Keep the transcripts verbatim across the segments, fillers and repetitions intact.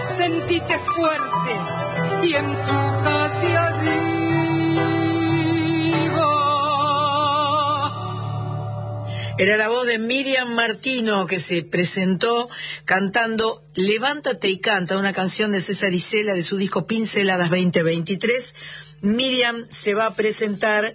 sentite fuerte y empuja hacia arriba. Era la voz de Miriam Martino, que se presentó cantando Levántate y canta, una canción de César Isela de su disco Pinceladas veinte veintitrés. Miriam se va a presentar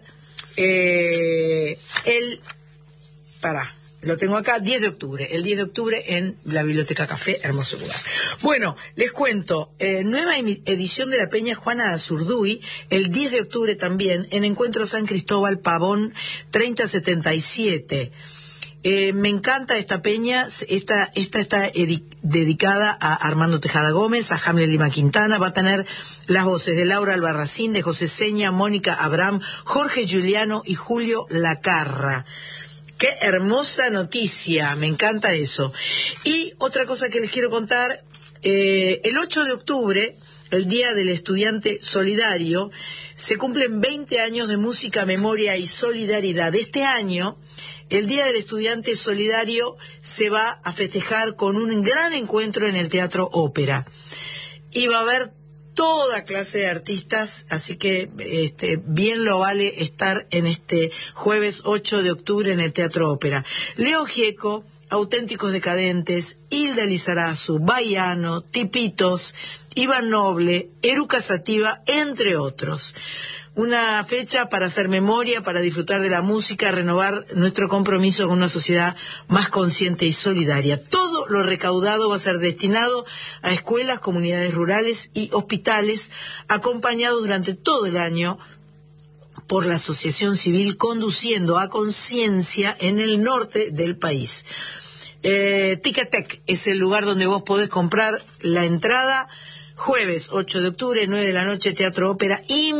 eh, el... Pará. Lo tengo acá, diez de octubre, el diez de octubre en la Biblioteca Café, hermoso lugar. Bueno, les cuento, eh, nueva edición de la Peña Juana Azurduy, el diez de octubre también, en Encuentro San Cristóbal Pavón treinta setenta y siete. Eh, me encanta esta peña, esta, esta está dedicada a Armando Tejada Gómez, a Hamlet Lima Quintana, va a tener las voces de Laura Albarracín, de José Seña, Mónica Abraham, Jorge Giuliano y Julio Lacarra. ¡Qué hermosa noticia! Me encanta eso. Y otra cosa que les quiero contar, eh, el ocho de octubre, el Día del Estudiante Solidario, se cumplen veinte años de música, memoria y solidaridad. Este año, el Día del Estudiante Solidario se va a festejar con un gran encuentro en el Teatro Ópera. Y va a haber toda clase de artistas, así que este, bien lo vale estar en este jueves ocho de octubre en el Teatro Ópera. Leo Gieco, Auténticos Decadentes, Hilda Lizarazu, Baiano, Tipitos, Iván Noble, Eruca Sativa, entre otros. Una fecha para hacer memoria, para disfrutar de la música, renovar nuestro compromiso con una sociedad más consciente y solidaria. Todo lo recaudado va a ser destinado a escuelas, comunidades rurales y hospitales, acompañados durante todo el año por la Asociación Civil Conduciendo a Conciencia en el norte del país. Eh, Ticatec es el lugar donde vos podés comprar la entrada. Jueves ocho de octubre, nueve de la noche, Teatro Ópera,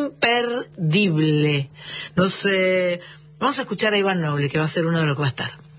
imperdible. Nos eh, vamos a escuchar a Iván Noble, que va a ser uno de los que va a estar.